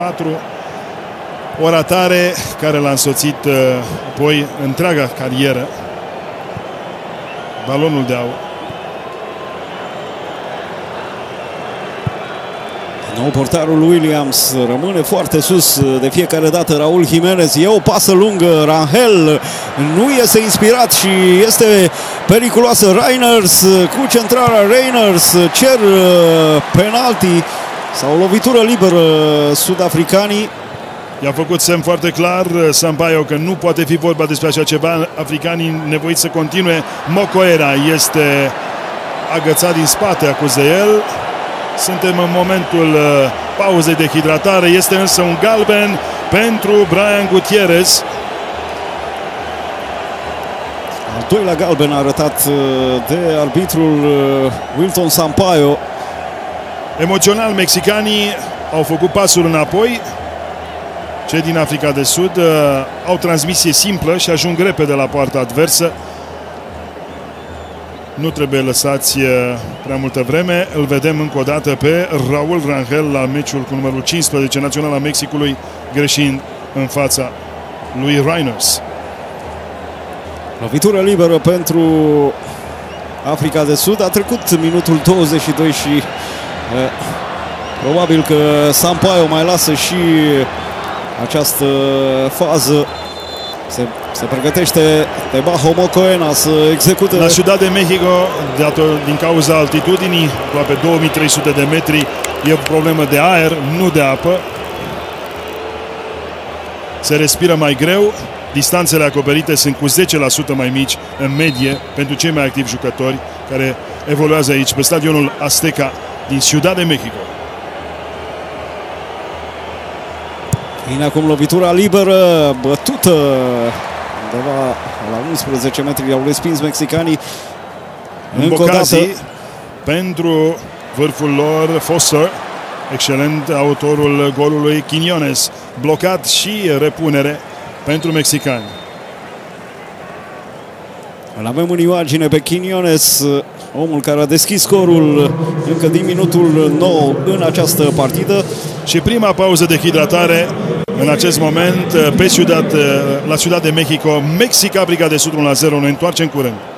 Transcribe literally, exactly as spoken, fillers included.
patru, o ratare care l-a însoțit apoi întreaga carieră. Balonul de aur. Nou portarul Williams rămâne foarte sus de fiecare dată. Raul Jimenez, e o pasă lungă, Rangel nu este inspirat și este periculoasă. Reiners cu centrarea, Reiners cer penalti sau lovitură liberă sud-africanii. I-a făcut semn foarte clar Sampaio că nu poate fi vorba despre așa ceva. Africanii nevoiți să continue. Mokoena este agățat din spate, acuză el. Suntem în momentul pauzei de hidratare. Este însă un galben pentru Brian Gutierrez. Al doilea galben arătat de arbitrul Wilton Sampaio. Emoțional, mexicanii au făcut pasul înapoi. Cei din Africa de Sud uh, au transmisie simplă și ajung repede la poarta adversă. Nu trebuie lăsați uh, prea multă vreme. Îl vedem încă o dată pe Raul Rangel la meciul cu numărul cincisprezece național al Mexicului, greșind în fața lui Reiners. Lovitură liberă pentru Africa de Sud. A trecut minutul douăzeci și doi și uh, probabil că Sampaio mai lasă și această fază. Se, se pregătește Tebajo Mokoena să execute. La Ciudad de Mexico, din cauza altitudinii, aproape două mii trei sute de metri, e o problemă de aer, nu de apă. Se respiră mai greu. Distanțele acoperite sunt cu zece la sută mai mici în medie pentru cei mai activi jucători care evoluează aici pe stadionul Azteca din Ciudad de Mexico. Vine acum lovitura liberă, bătută undeva la unsprezece metri, au respins mexicanii. Încă o dată pentru vârful lor Foster, excelent autorul golului Quiñones, blocat și repunere pentru mexicani. Îl avem în imagine pe Quiñones, omul care a deschis scorul încă din minutul nouă în această partidă. Și prima pauză de hidratare în acest moment pe Ciudad, la Ciudad de Mexico. Mexic, Africa de Sud unu la zero. Ne întoarcem curând.